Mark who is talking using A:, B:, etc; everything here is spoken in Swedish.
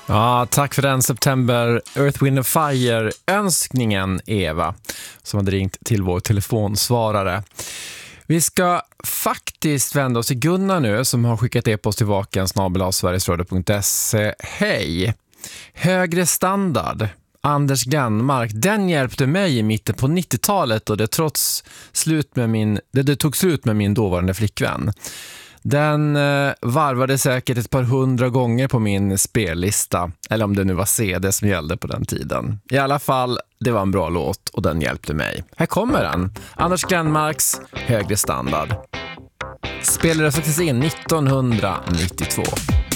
A: Ja, tack för den September Earth, Wind & Fire-önskningen, Eva, som hade ringt till vår telefonsvarare. Vi ska faktiskt vända oss till Gunnar nu, som har skickat e-post till vaken@sverigesradio.se. Hej! Högre standard. Anders Glenmark, den hjälpte mig i mitten på 90-talet och det tog slut med min dåvarande flickvän. Den varvade säkert ett par 100 gånger på min spellista, eller om det nu var CD som gällde på den tiden. I alla fall, det var en bra låt och den hjälpte mig. Här kommer den. Anders Glenmarks Högre standard. Spelades faktiskt in 1992.